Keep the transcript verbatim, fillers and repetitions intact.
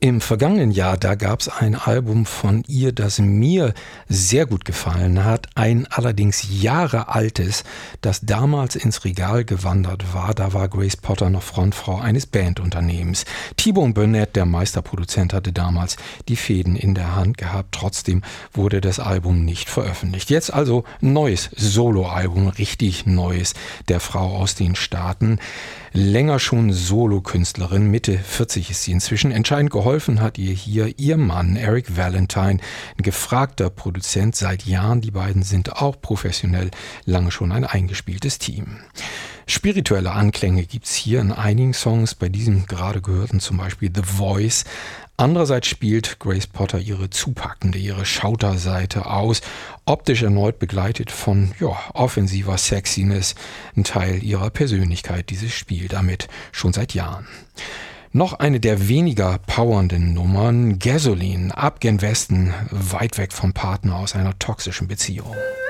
Im vergangenen Jahr, da gab es ein Album von ihr, das mir sehr gut gefallen hat, ein allerdings Jahre altes, das damals ins Regal gewandert war. Da war Grace Potter noch Frontfrau eines Bandunternehmens. T-Bone Burnett, der Meisterproduzent, hatte damals die Fäden in der Hand gehabt. Trotzdem wurde das Album nicht veröffentlicht. Jetzt also ein neues Soloalbum, richtig neues, der Frau aus den Staaten. Länger schon Solokünstlerin, Mitte vierzig ist sie inzwischen. Entscheidend geholfen hat ihr hier ihr Mann Eric Valentine, ein gefragter Produzent seit Jahren. Die beiden sind auch professionell lange schon ein eingespieltes Team. Spirituelle Anklänge gibt's hier in einigen Songs, bei diesem gerade gehörten zum Beispiel The Voice. Andererseits spielt Grace Potter ihre zupackende, ihre Schauterseite aus, optisch erneut begleitet von ja, offensiver Sexiness, ein Teil ihrer Persönlichkeit, dieses Spiel damit schon seit Jahren. Noch eine der weniger powernden Nummern, Gasoline, ab gen Westen, weit weg vom Partner aus einer toxischen Beziehung.